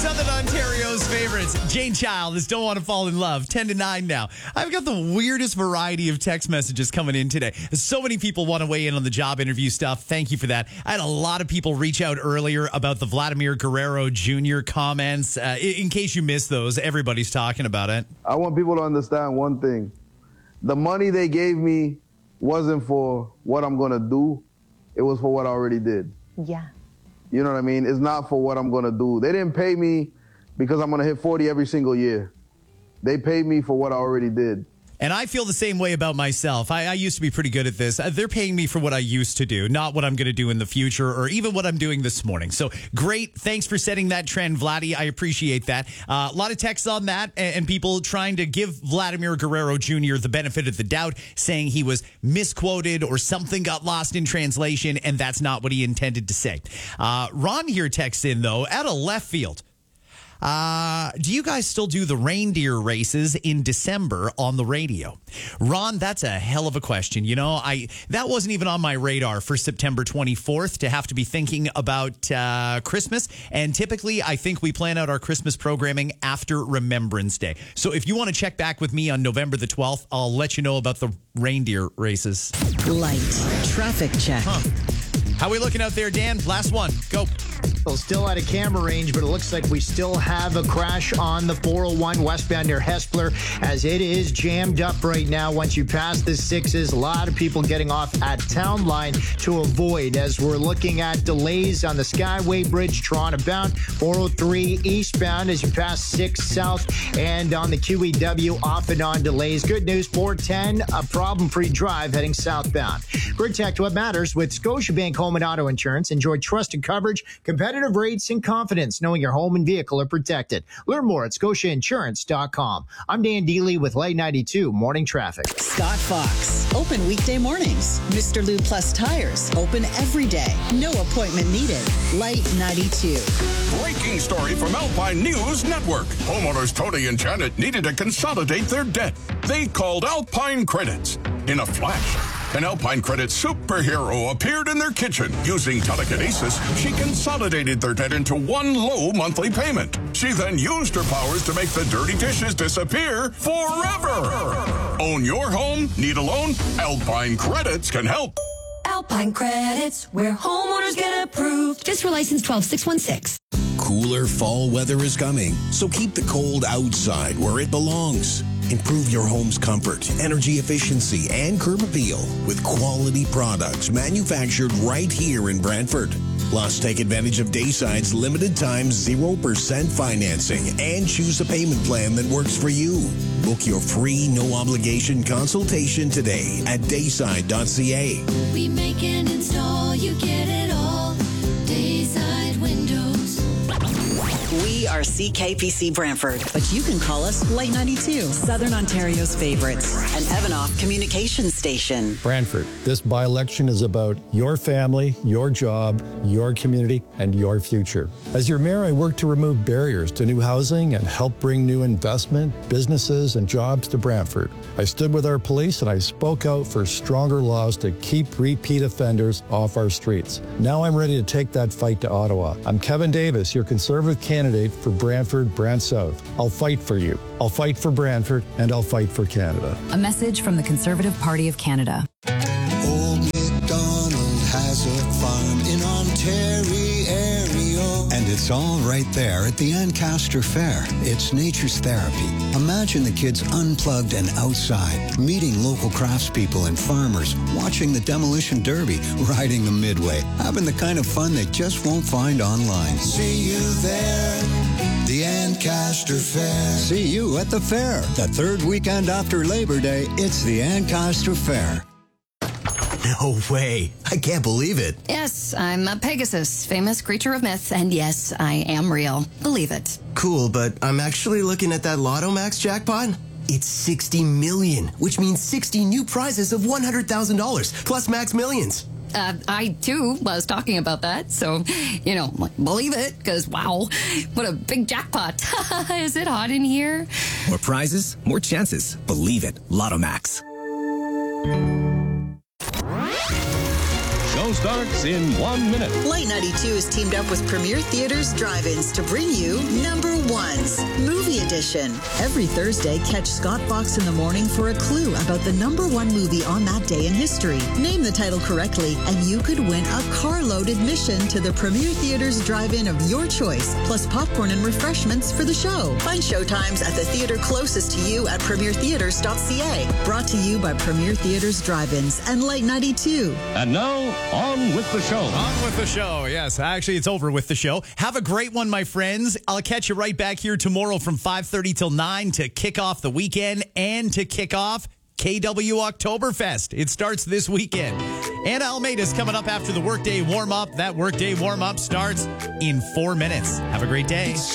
Southern Ontario's favorites. Jane Child is Don't Want to Fall in Love. 10 to 9 now. I've got the weirdest variety of text messages coming in today. So many people want to weigh in on the job interview stuff. Thank you for that. I had a lot of people reach out earlier about the Vladimir Guerrero Jr. comments. In case you missed those, everybody's talking about it. I want people to understand one thing. The money they gave me wasn't for what I'm going to do. It was for what I already did. Yeah. You know what I mean? It's not for what I'm going to do. They didn't pay me because I'm going to hit 40 every single year. They paid me for what I already did. And I feel the same way about myself. I used to be pretty good at this. They're paying me for what I used to do, not what I'm going to do in the future or even what I'm doing this morning. So great. Thanks for setting that trend, Vladdy. I appreciate that. A lot of texts on that and people trying to give Vladimir Guerrero Jr. the benefit of the doubt, saying he was misquoted or something got lost in translation, and that's not what he intended to say. Ron here texts in, though, out of left field. Do you guys still do the reindeer races in December on the radio? Ron, that's a hell of a question. You know, that wasn't even on my radar for September 24th to have to be thinking about Christmas. And typically, I think we plan out our Christmas programming after Remembrance Day. So if you want to check back with me on November the 12th, I'll let you know about the reindeer races. Light traffic check. How we looking out there, Dan? Last one. Go. Well, still out of camera range, but it looks like we still have a crash on the 401 westbound near Hespeler, as it is jammed up right now. Once you pass the sixes, a lot of people getting off at Town Line to avoid, as we're looking at delays on the Skyway Bridge, Toronto bound, 403 eastbound as you pass 6 south, and on the QEW off and on delays. Good news, 410, a problem-free drive heading southbound. Protect what matters with Scotiabank Home and Auto Insurance. Enjoy trusted coverage, competitive rates, and confidence knowing your home and vehicle are protected. Learn more at scotiainsurance.com. I'm Dan Dealey with Light 92 Morning Traffic. Scott Fox, open weekday mornings. Mr. Lube Plus Tires, open every day. No appointment needed. Light 92. Breaking story from Alpine News Network. Homeowners Tony and Janet needed to consolidate their debt. They called Alpine Credits. In a flash, an Alpine Credit superhero appeared in their kitchen. Using telekinesis, she consolidated their debt into one low monthly payment. She then used her powers to make the dirty dishes disappear forever. Own your home? Need a loan? Alpine Credits can help. Alpine Credits, where homeowners get approved. Just for license 12616. Cooler fall weather is coming, so keep the cold outside where it belongs. Improve your home's comfort, energy efficiency, and curb appeal with quality products manufactured right here in Brantford. Plus, take advantage of Dayside's limited time 0% financing and choose a payment plan that works for you. Book your free, no-obligation consultation today at dayside.ca. We make and install, you get it all. Dayside Windows. We are CKPC Brantford, but you can call us Light 92, Southern Ontario's favorites, an Evanoff communications station. Brantford, this by-election is about your family, your job, your community, and your future. As your mayor, I work to remove barriers to new housing and help bring new investment, businesses, and jobs to Brantford. I stood with our police and I spoke out for stronger laws to keep repeat offenders off our streets. Now I'm ready to take that fight to Ottawa. I'm Kevin Davis, your Conservative candidate for Brantford, Brant South. I'll fight for you. I'll fight for Brantford, and I'll fight for Canada. A message from the Conservative Party of Canada. Old MacDonald has a farm in Ontario. And it's all right there at the Ancaster Fair. It's nature's therapy. Imagine the kids unplugged and outside, meeting local craftspeople and farmers, watching the demolition derby, riding the midway, having the kind of fun they just won't find online. See you there, the Ancaster Fair. See you at the fair. The third weekend after Labor Day, it's the Ancaster Fair. No way. I can't believe it. Yes, I'm a Pegasus, famous creature of myth, and yes, I am real. Believe it. Cool, but I'm actually looking at that Lotto Max jackpot. It's 60 million, which means 60 new prizes of $100,000, plus Max Millions. I, too, was talking about that, so, believe it, because, wow, what a big jackpot. Is it hot in here? More prizes, more chances. Believe it. Lotto Max. show starts in 1 minute. Light 92 is teamed up with Premier Theaters Drive-Ins to bring you Number Ones, Movie Edition. Every Thursday, catch Scott Fox in the morning for a clue about the number one movie on that day in history. Name the title correctly, and you could win a carload admission to the Premier Theaters Drive-In of your choice, plus popcorn and refreshments for the show. Find showtimes at the theater closest to you at premiertheaters.ca. Brought to you by Premier Theaters Drive-Ins and Light 92. And now, on with the show. On with the show. Yes, actually, it's over with the show. Have a great one, my friends. I'll catch you right back here tomorrow from 5:30 till 9 to kick off the weekend and to kick off KW Oktoberfest. It starts this weekend. Anna Almeida's coming up after the workday warm-up. That workday warm-up starts in 4 minutes. Have a great day.